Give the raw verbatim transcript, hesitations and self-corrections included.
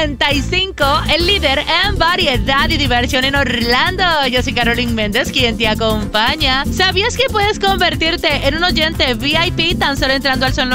noventa y cinco, el líder en variedad y diversión en Orlando. Yo soy Carolyn Méndez, quien te acompaña. ¿Sabías que puedes convertirte en un oyente V I P tan solo entrando al Sol